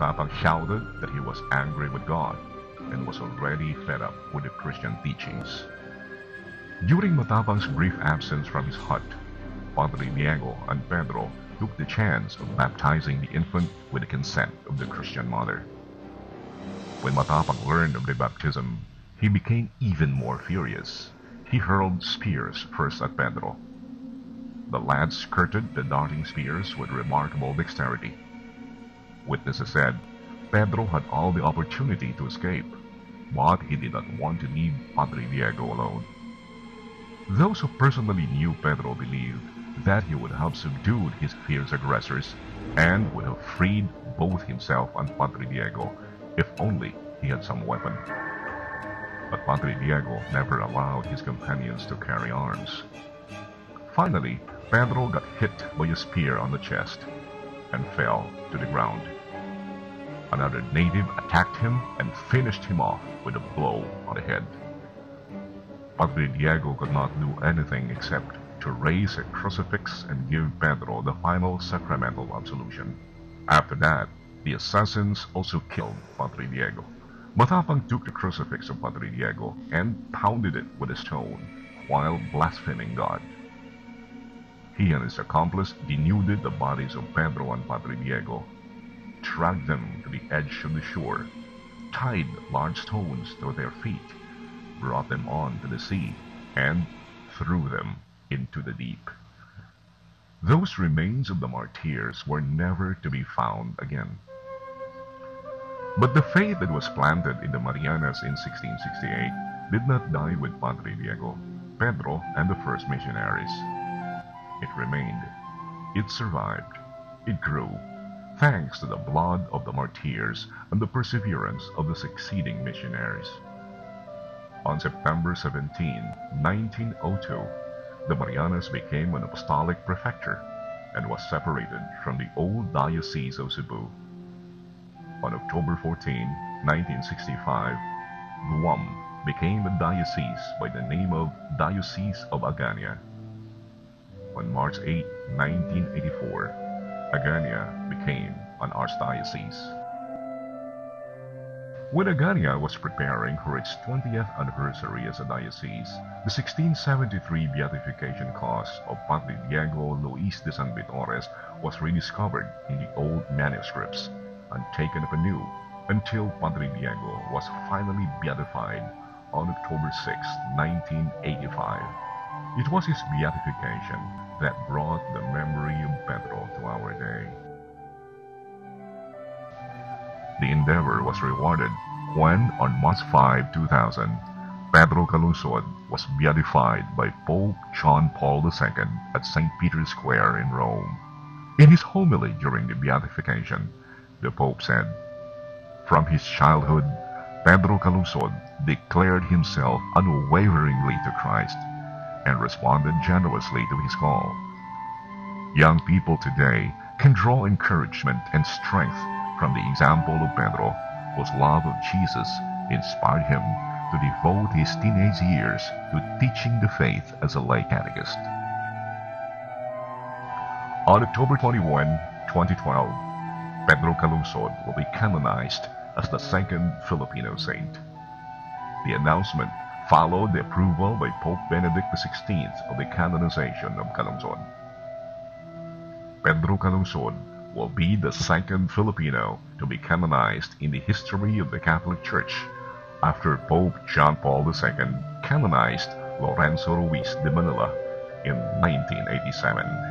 Matapang shouted that he was angry with God and was already fed up with the Christian teachings. During Matapang's brief absence from his hut, Padre Diego and Pedro took the chance of baptizing the infant with the consent of the Christian mother. When Matapang learned of the baptism, he became even more furious. He hurled spears first at Pedro. The lad skirted the darting spears with remarkable dexterity. Witnesses said Pedro had all the opportunity to escape, but he did not want to leave Padre Diego alone. Those who personally knew Pedro believed that he would have subdued his fierce aggressors and would have freed both himself and Padre Diego if only he had some weapon. But Padre Diego never allowed his companions to carry arms. Finally, Pedro got hit by a spear on the chest and fell to the ground. Another native attacked him and finished him off with a blow on the head. Padre Diego could not do anything except to raise a crucifix and give Pedro the final sacramental absolution. After that, the assassins also killed Padre Diego. Matapang took the crucifix of Padre Diego and pounded it with a stone while blaspheming God. He and his accomplice denuded the bodies of Pedro and Padre Diego, dragged them to the edge of the shore, tied large stones to their feet, brought them on to the sea, and threw them into the deep. Those remains of the martyrs were never to be found again. But the faith that was planted in the Marianas in 1668 did not die with Padre Diego, Pedro, and the first missionaries. It remained. It survived. It grew, thanks to the blood of the martyrs and the perseverance of the succeeding missionaries. On September 17, 1902, the Marianas became an apostolic prefecture and was separated from the old Diocese of Cebu. On October 14, 1965, Guam became a diocese by the name of Diocese of Agania. On March 8, 1984, Agania became an archdiocese. When Agania was preparing for its 20th anniversary as a diocese, the 1673 beatification cause of Padre Diego Luis de San Vitores was rediscovered in the old manuscripts and taken up anew until Padre Diego was finally beatified on October 6, 1985. It was his beatification that brought the memory of Pedro to our day. The endeavor was rewarded when, on March 5, 2000, Pedro Calungsod was beatified by Pope John Paul II at St. Peter's Square in Rome. In his homily during the beatification, the Pope said, "From his childhood, Pedro Calungsod declared himself unwaveringly to Christ and responded generously to his call. Young people today can draw encouragement and strength from the example of Pedro, whose love of Jesus inspired him to devote his teenage years to teaching the faith as a lay catechist." On October 21, 2012, Pedro Calungsod will be canonized as the second Filipino saint. The announcement followed the approval by Pope Benedict XVI of the canonization of Calungsod. Pedro Calungsod will be the second Filipino to be canonized in the history of the Catholic Church after Pope John Paul II canonized Lorenzo Ruiz de Manila in 1987.